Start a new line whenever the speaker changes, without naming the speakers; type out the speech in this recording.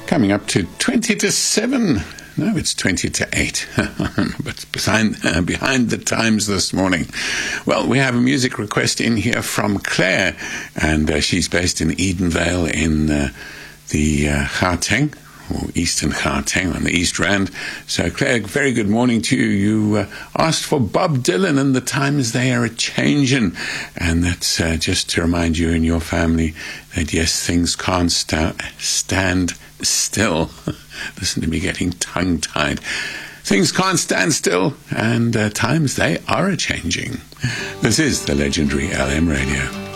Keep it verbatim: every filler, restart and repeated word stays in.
Coming up to twenty to seven. No, it's twenty to eight. But behind, uh, behind the times this morning. Well, we have a music request in here from Claire, and uh, she's based in Edenvale in uh, the uh, Gauteng, or Eastern Gauteng on the East Rand. So, Claire, very good morning to you. You uh, asked for Bob Dylan and the times they are a-changin'. And that's uh, just to remind you and your family that, yes, things can't sta- stand still. Listen to me getting tongue-tied. Things can't stand still, and uh, times they are a-changing. This is the legendary L M Radio.